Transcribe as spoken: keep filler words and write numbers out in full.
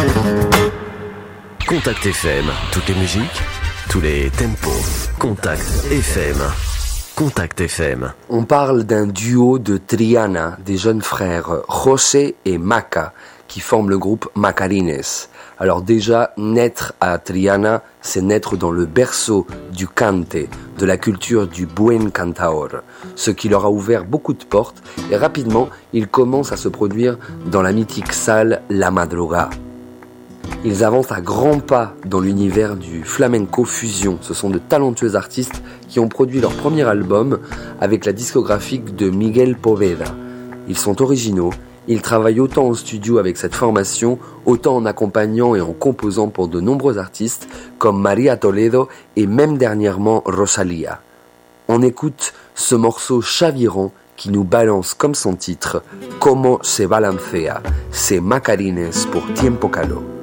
Contact F M, toutes les musiques, tous les tempos. Contact F M. Contact F M. On parle d'un duo de Triana, des jeunes frères José et Maca, qui forment le groupe Macarines. Alors déjà, naître à Triana, c'est naître dans le berceau du cante, de la culture du buen cantaor, ce qui leur a ouvert beaucoup de portes, et rapidement, ils commencent à se produire dans la mythique salle La Madruga. Ils avancent à grands pas dans l'univers du flamenco fusion. Ce sont de talentueux artistes qui ont produit leur premier album avec la discographique de Miguel Poveda. Ils sont originaux, ils travaillent autant en studio avec cette formation, autant en accompagnant et en composant pour de nombreux artistes comme Maria Toledo et même dernièrement Rosalía. On écoute ce morceau chavirant qui nous balance comme son titre, Como se balancea, c'est Macarines pour Tiempo Caló.